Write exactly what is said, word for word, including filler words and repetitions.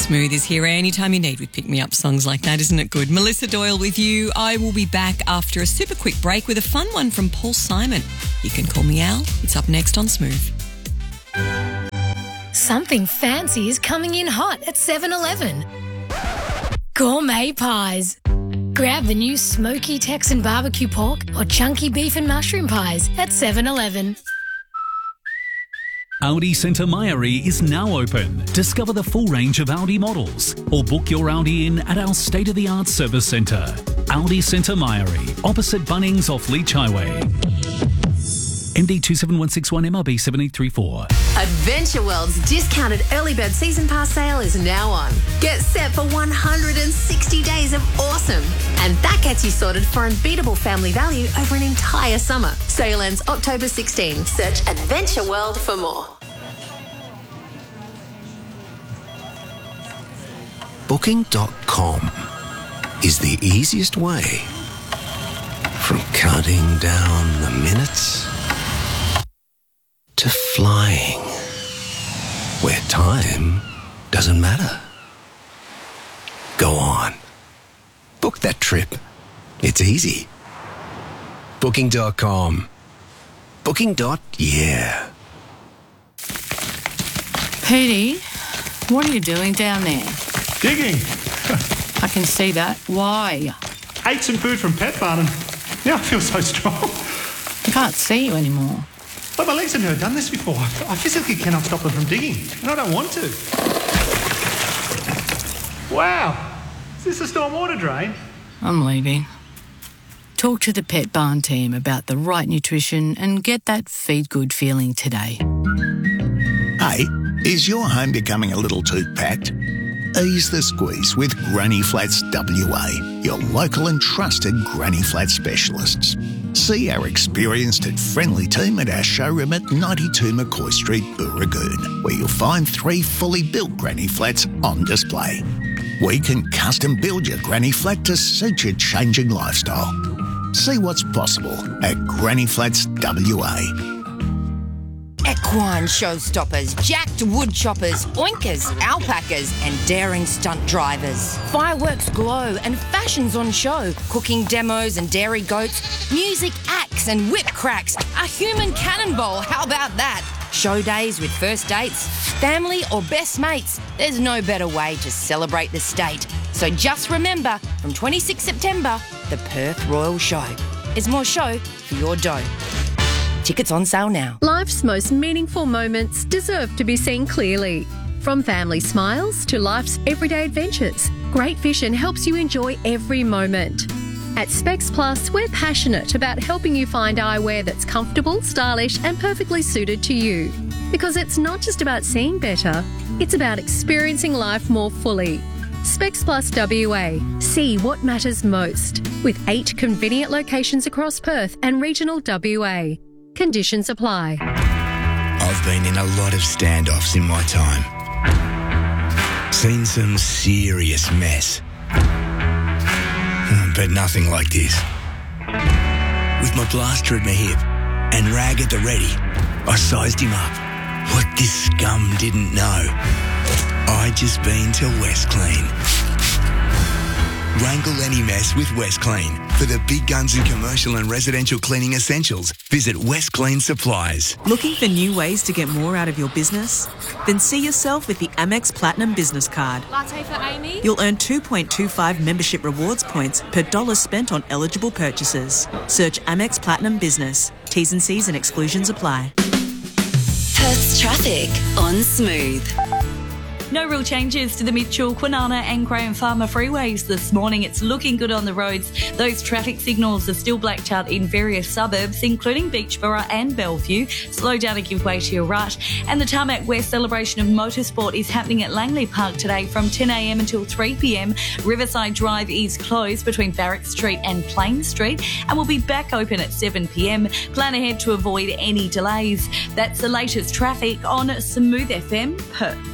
Smooth is here anytime you need with pick-me-up songs like that. Isn't it good? Melissa Doyle with you. I will be back after a super quick break with a fun one from Paul Simon. You can call me Al. It's up next on Smooth. Something fancy is coming in hot at seven eleven. Gourmet pies. Grab the new smoky Texan barbecue pork or chunky beef and mushroom pies at seven eleven. Audi Centre Mairie is now open. Discover the full range of Audi models or book your Audi in at our state-of-the-art service centre. Audi Centre Mairie, opposite Bunnings off Leach Highway. M D two seven one six one M R B seven eight three four. Adventure World's discounted early bird season pass sale is now on. Get set for one hundred sixty days of awesome. And that gets you sorted for unbeatable family value over an entire summer. Sale ends October sixteenth. Search Adventure World for more. Booking dot com is the easiest way from counting down the minutes to flying, where time doesn't matter. Go on. Book that trip. It's easy. Booking dot com. Booking. Yeah. Petey, what are you doing down there? Digging. I can see that. Why? Ate some food from Pet Barn and now I feel so strong. I can't see you anymore. But my legs have never done this before. I physically cannot stop them from digging, and I don't want to. Wow. Is this a stormwater drain? I'm leaving. Talk to the Pet Barn team about the right nutrition and get that feed good feeling today. Hey, is your home becoming a little too packed? Ease the squeeze with Granny Flats W A, your local and trusted Granny Flat specialists. See our experienced and friendly team at our showroom at ninety-two McCoy Street, Booragoon, where you'll find three fully built Granny Flats on display. We can custom build your Granny Flat to suit your changing lifestyle. See what's possible at Granny Flats W A. Equine showstoppers, jacked wood choppers, oinkers, alpacas and daring stunt drivers. Fireworks glow and fashions on show. Cooking demos and dairy goats. Music acts and whip cracks. A human cannonball, how about that? Show days with first dates. Family or best mates. There's no better way to celebrate the state. So just remember, from twenty-sixth September, the Perth Royal Show. It's more show for your dough. Tickets on sale now. Life's most meaningful moments deserve to be seen clearly. From family smiles to life's everyday adventures, Great Vision helps you enjoy every moment. At Specs Plus, we're passionate about helping you find eyewear that's comfortable, stylish and perfectly suited to you. Because it's not just about seeing better, it's about experiencing life more fully. Specs Plus W A. See what matters most. With eight convenient locations across Perth and regional W A. Conditions apply. I've been in a lot of standoffs in my time. Seen some serious mess. But nothing like this. With my blaster at my hip and rag at the ready, I sized him up. What this scum didn't know, I'd just been to West Clean. Wrangle any mess with West Clean. For the big guns and commercial and residential cleaning essentials, visit West Clean Supplies. Looking for new ways to get more out of your business? Then see yourself with the Amex Platinum Business Card. Latte for Amy? You'll earn two point two five membership rewards points per dollar spent on eligible purchases. Search Amex Platinum Business. T's and C's and exclusions apply. Perth's traffic on Smooth. No real changes to the Mitchell, Kwinana and Graham Farmer freeways this morning. It's looking good on the roads. Those traffic signals are still blacked out in various suburbs, including Beachborough and Bellevue. Slow down and give way to your right. And the Tarmac West celebration of motorsport is happening at Langley Park today from ten a m until three p m. Riverside Drive is closed between Barrack Street and Plain Street and will be back open at seven p m. Plan ahead to avoid any delays. That's the latest traffic on Smooth F M Perth.